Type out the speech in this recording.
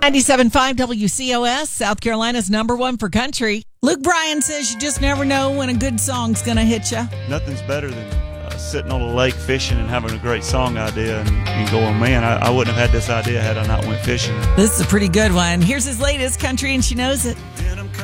97.5 WCOS, South Carolina's #1 for country. Luke Bryan says you just never know when a good song's going to hit you. Nothing's better than sitting on a lake fishing and having a great song idea and going, man, I wouldn't have had this idea had I not went fishing. This is a pretty good one. Here's his latest, Country and She Knows It.